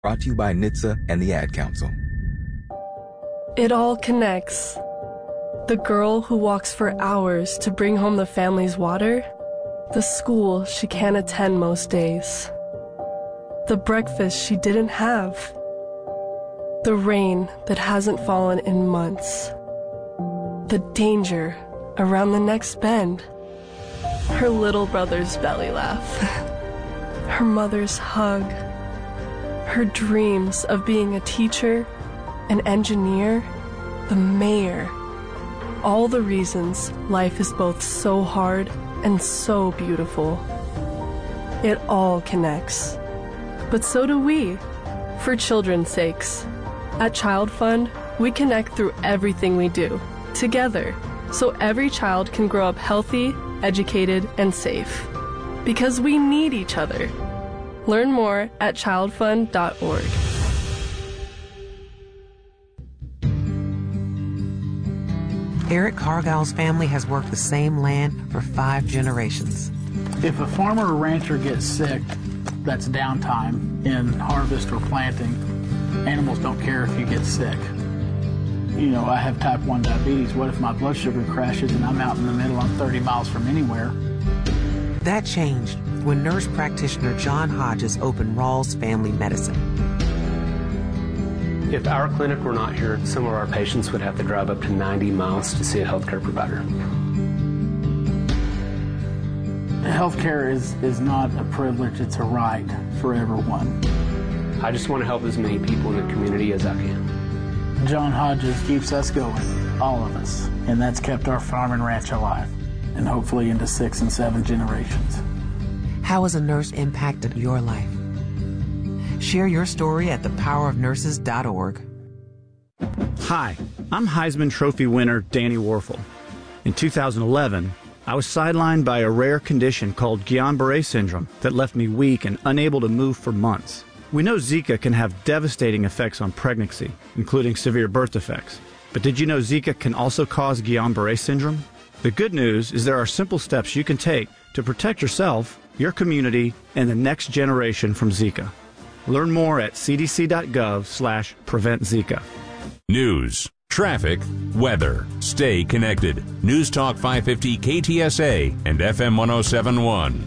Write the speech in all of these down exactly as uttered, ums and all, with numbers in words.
Brought to you by N H T S A and the Ad Council. It all connects. The girl who walks for hours to bring home the family's water, the school she can't attend most days, the breakfast she didn't have, the rain that hasn't fallen in months, the danger around the next bend, her little brother's belly laugh, her mother's hug, her dreams of being a teacher, an engineer, the mayor. All the reasons life is both so hard and so beautiful. It all connects. But so do we, for children's sakes. At Child Fund, we connect through everything we do, together, so every child can grow up healthy, educated, and safe. Because we need each other. Learn more at child fund dot org. Eric Cargill's family has worked the same land for five generations. If a farmer or rancher gets sick, that's downtime in harvest or planting. Animals don't care if you get sick. You know, I have type one diabetes. What if my blood sugar crashes and I'm out in the middle, I'm thirty miles from anywhere? That changed when nurse practitioner John Hodges opened Rawls Family Medicine. If our clinic were not here, some of our patients would have to drive up to ninety miles to see a healthcare provider. Healthcare is, is not a privilege, it's a right for everyone. I just want to help as many people in the community as I can. John Hodges keeps us going, all of us, and that's kept our farm and ranch alive, and hopefully into six and seven generations. How has a nurse impacted your life? Share your story at the power of nurses dot org. Hi, I'm Heisman Trophy winner Danny Warfel. In two thousand eleven, I was sidelined by a rare condition called Guillain-Barré syndrome that left me weak and unable to move for months. We know Zika can have devastating effects on pregnancy, including severe birth defects. But did you know Zika can also cause Guillain-Barré syndrome? The good news is there are simple steps you can take to protect yourself, your community, and the next generation from Zika. Learn more at c d c dot gov slash prevent Zika. News, traffic, weather. Stay connected. News Talk five fifty K T S A and F M one oh seven point one.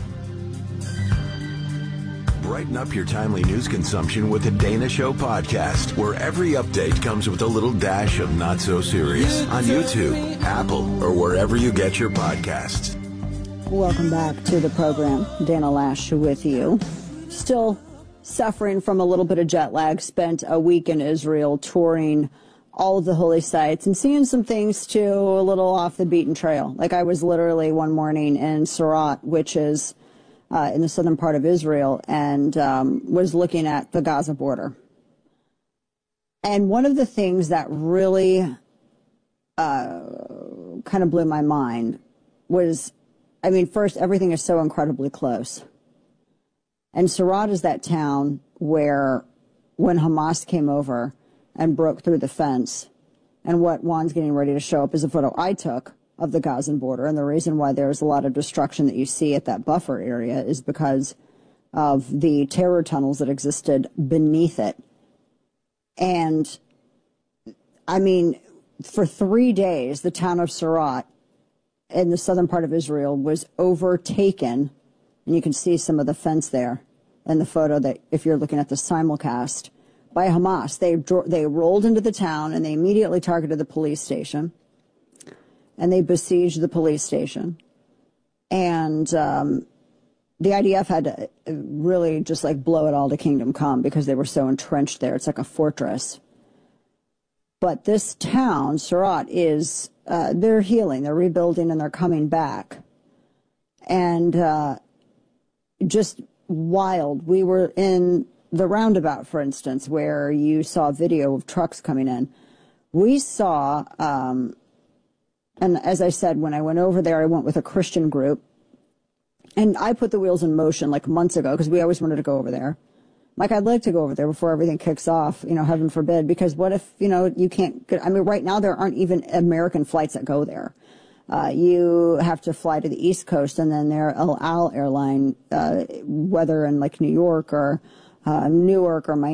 Brighten up your timely news consumption with the Dana Show podcast, where every update comes with a little dash of not so serious on YouTube, Apple, or wherever you get your podcasts. Welcome back to the program. Dana Lash with you. Still suffering from a little bit of jet lag. Spent a week in Israel touring all of the holy sites and seeing some things too a little off the beaten trail. Like I was literally one morning in Sarat, which is uh, in the southern part of Israel, and um, was looking at the Gaza border. And one of the things that really uh, kind of blew my mind was, I mean, first, everything is so incredibly close. And Sarat is that town where when Hamas came over and broke through the fence, and what Juan's getting ready to show up is a photo I took of the Gazan border. And the reason why there's a lot of destruction that you see at that buffer area is because of the terror tunnels that existed beneath it. And, I mean, for three days, the town of Sarat in the southern part of Israel was overtaken, and you can see some of the fence there in the photo that if you're looking at the simulcast, by Hamas. They they rolled into the town, and they immediately targeted the police station, and they besieged the police station. And um, the I D F had to really just like blow it all to kingdom come because they were so entrenched there. It's like a fortress. But this town, Sarat, is, uh, they're healing, they're rebuilding, and they're coming back. And uh, just wild. We were in the roundabout, for instance, where you saw video of trucks coming in. We saw, um, and as I said, when I went over there, I went with a Christian group. And I put the wheels in motion like months ago because we always wanted to go over there. Like, I'd like to go over there before everything kicks off, you know, heaven forbid, because what if, you know, you can't get, I mean, right now there aren't even American flights that go there. Uh, you have to fly to the East Coast, and then their El Al airline, uh, whether in like New York or uh, Newark or Miami.